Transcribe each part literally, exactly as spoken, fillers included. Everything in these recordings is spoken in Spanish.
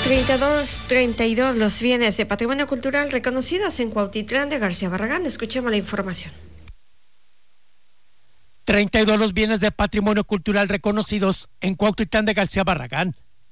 treinta y dos, treinta y dos los bienes de patrimonio cultural reconocidos en Cuautitlán de García Barragán. Escuchemos la información. treinta y dos los bienes de patrimonio cultural reconocidos en Cuautitlán de García Barragán.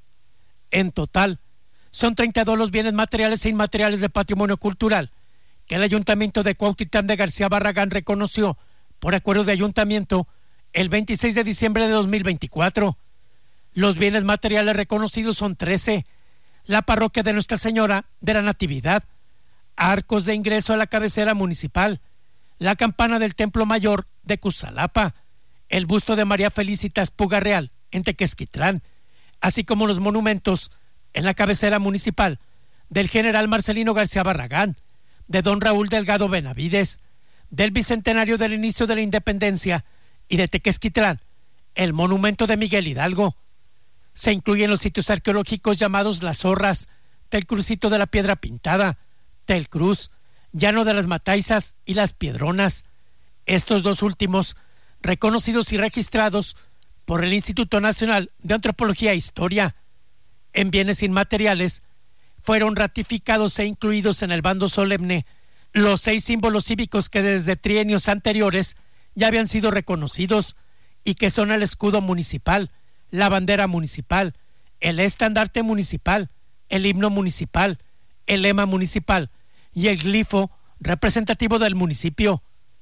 En total, son treinta y dos los bienes materiales e inmateriales de patrimonio cultural que el Ayuntamiento de Cuautitlán de García Barragán reconoció por acuerdo de ayuntamiento el veintiséis de diciembre de dos mil veinticuatro. Los bienes materiales reconocidos son trece. La parroquia de Nuestra Señora de la Natividad, arcos de ingreso a la cabecera municipal, la campana del Templo Mayor de Cusalapa, el busto de María Felicitas Puga Real en Tequesquitlán, así como los monumentos en la cabecera municipal del general Marcelino García Barragán, de don Raúl Delgado Benavides, del bicentenario del inicio de la independencia y de Tequesquitlán, el monumento de Miguel Hidalgo. Se incluyen los sitios arqueológicos llamados Las Zorras, Telcrucito de la Piedra Pintada, Telcruz, Llano de las Mataizas y Las Piedronas. Estos dos últimos, reconocidos y registrados por el Instituto Nacional de Antropología e Historia. En bienes inmateriales, fueron ratificados e incluidos en el bando solemne los seis símbolos cívicos que desde trienios anteriores ya habían sido reconocidos y que son el escudo municipal, la bandera municipal, el estandarte municipal, el himno municipal, el lema municipal y el glifo representativo del municipio.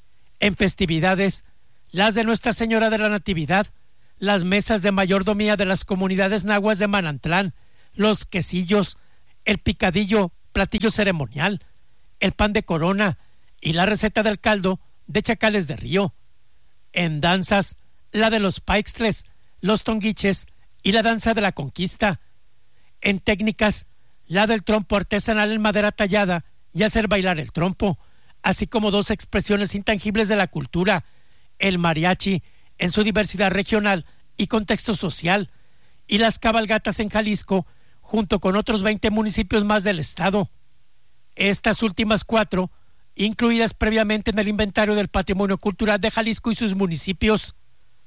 En festividades, las de Nuestra Señora de la Natividad, las mesas de mayordomía de las comunidades nahuas de Manantlán, los quesillos, el picadillo, platillo ceremonial, el pan de corona y la receta del caldo de chacales de río. En danzas, la de los paixtles, los tonguiches y la danza de la conquista. En técnicas, la del trompo artesanal en madera tallada y hacer bailar el trompo, así como dos expresiones intangibles de la cultura, el mariachi en su diversidad regional y contexto social, y las cabalgatas en Jalisco, junto con otros veinte municipios más del estado. Estas últimas cuatro, incluidas previamente en el inventario del patrimonio cultural de Jalisco y sus municipios.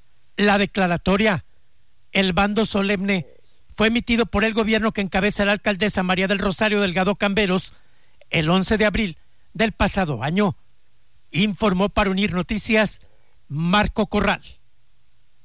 La declaratoria, el bando solemne, fue emitido por el gobierno que encabeza la alcaldesa María del Rosario Delgado Camberos el once de abril del pasado año. Informó para Unir Noticias Marco Corral.